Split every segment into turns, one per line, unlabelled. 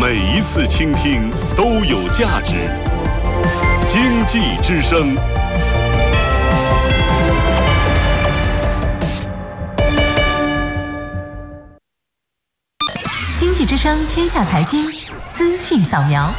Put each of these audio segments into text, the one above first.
每一次倾听都有价值。经济之声。
经济之声天下财经资讯扫描。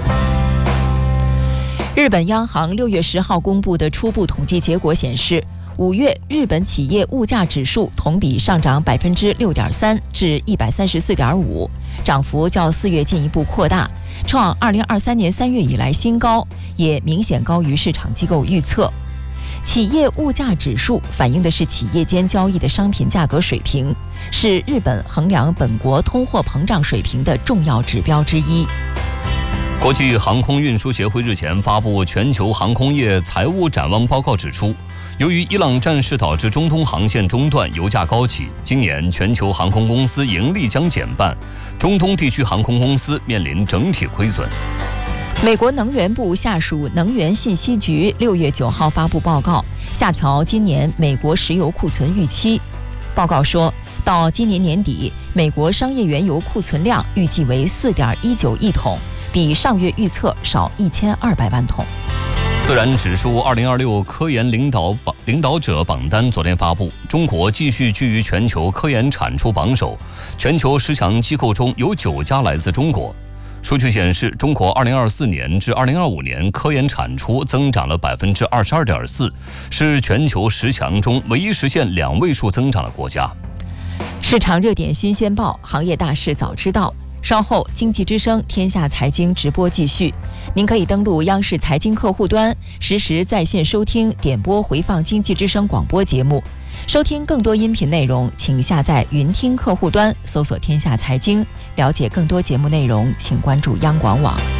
日本央行6月10号公布的初步统计结果显示，5月日本企业物价指数同比上涨6.3%至134.5，涨幅较4月进一步扩大，创2023年3月以来新高，也明显高于市场机构预测。企业物价指数反映的是企业间交易的商品价格水平，是日本衡量本国通货膨胀水平的重要指标之一。
国际航空运输协会日前发布全球航空业财务展望报告，指出，由于伊朗战事导致中东航线中断，油价高企，今年全球航空公司盈利将减半，中东地区航空公司面临整体亏损。
美国能源部下属能源信息局6月9号发布报告，下调今年美国石油库存预期。报告说，到今年年底，美国商业原油库存量预计为4.19亿桶，比上月预测少1200万桶。
自然指数2026科研领导者榜单昨天发布，中国继续居于全球科研产出榜首，全球10强机构中有9家来自中国。数据显示，中国2024年至2025年科研产出增长了22.4%，是全球10强中唯一实现2位数增长的国家。
市场热点新鲜报，行业大事早知道。稍后经济之声天下财经直播继续，您可以登录央视财经客户端，实时在线收听点播回放经济之声广播节目。收听更多音频内容，请下载云听客户端，搜索天下财经。了解更多节目内容，请关注央广网。